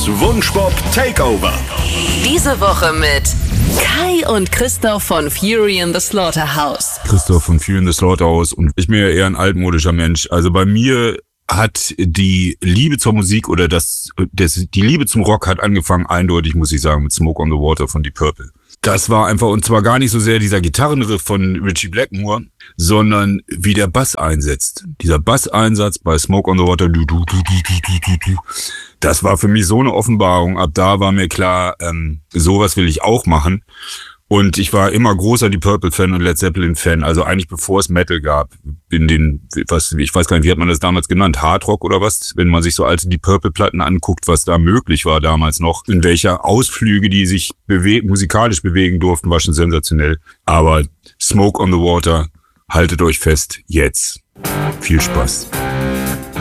Das Wunschpop Takeover. Diese Woche mit Kai und Christoph von Fury in the Slaughterhouse. Christoph von Fury in the Slaughterhouse, und ich bin ja eher ein altmodischer Mensch. Also bei mir hat die Liebe zur Musik oder die Liebe zum Rock hat angefangen, eindeutig, muss ich sagen, mit Smoke on the Water von Deep Purple. Das war einfach, und zwar gar nicht so sehr dieser Gitarrenriff von Ritchie Blackmore, sondern wie der Bass einsetzt. Dieser Basseinsatz bei Smoke on the Water, das war für mich so eine Offenbarung. Ab da war mir klar, sowas will ich auch machen. Und ich war immer großer Deep Purple-Fan und Led Zeppelin-Fan. Also eigentlich bevor es Metal gab, ich weiß gar nicht, wie hat man das damals genannt? Hardrock oder was? Wenn man sich so alte Deep Purple-Platten anguckt, was da möglich war damals noch. In welcher Ausflüge die sich musikalisch bewegen durften, war schon sensationell. Aber Smoke on the Water, haltet euch fest, jetzt. Viel Spaß.